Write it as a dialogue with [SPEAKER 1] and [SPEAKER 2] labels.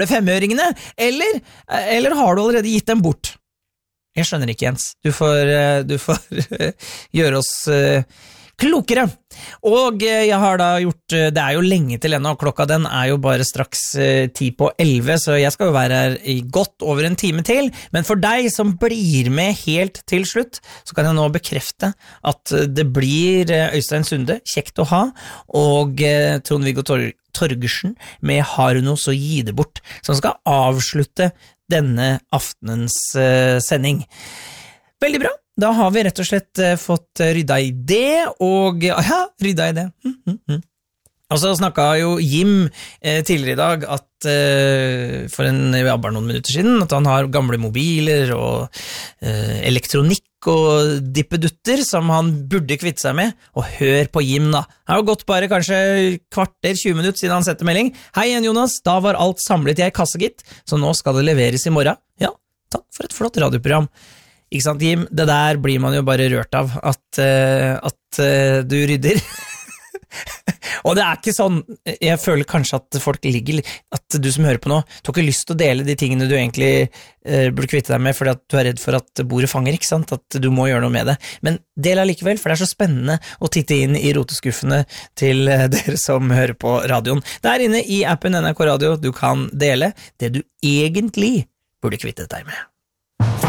[SPEAKER 1] gamle 5-øringene, eller har du allerede gitt dem bort? Jeg skjønner ikke, Jens. Du får gjøre oss klokere. Og jeg har da gjort, det jo lenge til ennå, klokka den jo bare straks 10:11, så jeg skal jo være her i godt over en time til, men for deg som blir med helt til slutt, så kan jeg nå bekrefte at det blir Øystein Sunde, kjekt å ha, og Trond-Viggo Torgersen med Har du noe så gi det bort, som skal avslutte denne aftenens sending. Veldig bra. Da har vi rett og slett fått rydda i det, og rydda i det. Og så snakket jo Jim tidligere i dag at for bare noen minutter siden, at han har gamle mobiler og elektronikk og dippedutter som han burde kvitte seg med, og hør på Jim da. Det har jo gått bare kanskje kvarter, 20 minutter siden han sette melding. Hei igjen, Jonas, da var alt samlet i kassegitt, så nå skal det leveres i morgen. Ja, takk for et flott radioprogram. Ikke sant, Jim? Det der blir man jo bare rørt av, at du rydder. Og det ikke sånn, jeg føler kanskje at folk at du som hører på nå, du har ikke lyst til å dele de tingene du egentlig burde kvitte deg med, fordi at du redd for at bordet fanger, ikke sant? At du må gjøre noe med det. Men del allikevel, for det så spennende å titte inn i roteskuffene til dere som hører på radioen. Der inne i appen NRK Radio, du kan dele det du egentlig burde kvitte deg med.